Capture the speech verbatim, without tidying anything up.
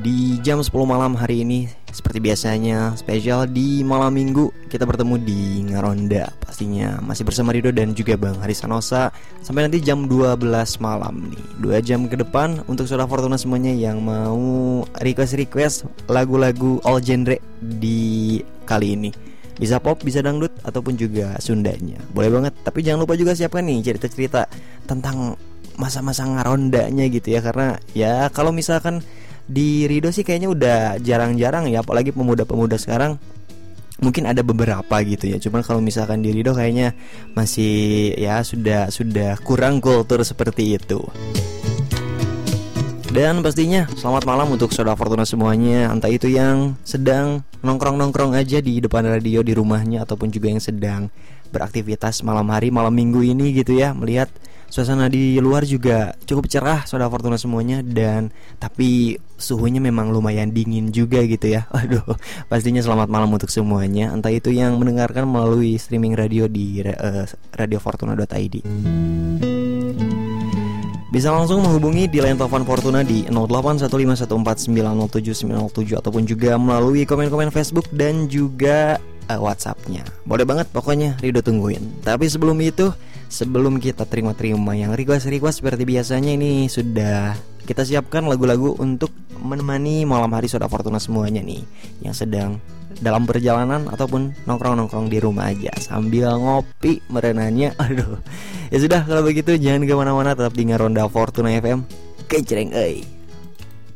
di jam sepuluh malam hari ini. Seperti biasanya spesial di malam minggu, kita bertemu di Ngaronda. Pastinya masih bersama Rido dan juga Bang Haris Sanosa sampai nanti jam dua belas malam nih. Dua jam ke depan untuk Soda Fortuna semuanya yang mau request-request lagu-lagu all genre di kali ini. Bisa pop, bisa dangdut, ataupun juga Sundanya. Boleh banget, tapi jangan lupa juga siapkan nih cerita-cerita tentang masa-masa ngarondanya gitu ya. Karena ya kalau misalkan di Rido sih kayaknya udah jarang-jarang ya, apalagi pemuda-pemuda sekarang. Mungkin ada beberapa gitu ya, cuman kalau misalkan di Rido kayaknya masih ya sudah sudah kurang kultur seperti itu. Dan pastinya selamat malam untuk Soda Fortuna semuanya, entah itu yang sedang nongkrong-nongkrong aja di depan radio di rumahnya, ataupun juga yang sedang beraktivitas malam hari, malam minggu ini gitu ya. Melihat suasana di luar juga cukup cerah Soda Fortuna semuanya. Dan tapi suhunya memang lumayan dingin juga gitu ya. Aduh, pastinya selamat malam untuk semuanya, entah itu yang mendengarkan melalui streaming radio di uh, radio fortuna dot i d. Bisa langsung menghubungi di line telepon Fortuna di nol delapan satu lima satu empat sembilan nol tujuh sembilan nol tujuh, ataupun juga melalui komen-komen Facebook dan juga uh, WhatsApp-nya. Boleh banget, pokoknya Rido tungguin. Tapi sebelum itu, sebelum kita terima-terima yang request-request seperti biasanya, ini sudah kita siapkan lagu-lagu untuk menemani malam hari Soda Fortuna semuanya nih, yang sedang dalam perjalanan ataupun nongkrong-nongkrong di rumah aja sambil ngopi merenanya. Aduh, ya sudah kalau begitu jangan kemana-mana, tetap di Ngaronda Fortuna F M. Kecreng euy.